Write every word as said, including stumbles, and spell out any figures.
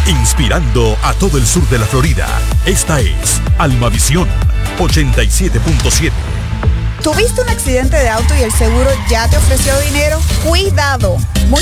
inspirando a todo el sur de la Florida. Esta es Almavisión ochenta y siete punto siete. ¿Tuviste un accidente de auto y el seguro ya te ofreció dinero? ¡Cuidado! Muy